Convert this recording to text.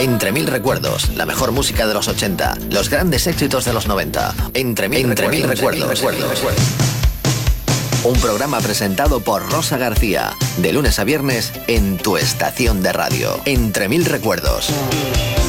Entre mil recuerdos, la mejor música de los 80, los grandes éxitos de los 90. Entre mil recuerdos. Un programa presentado por Rosa García, de lunes a viernes en tu estación de radio. Entre mil recuerdos.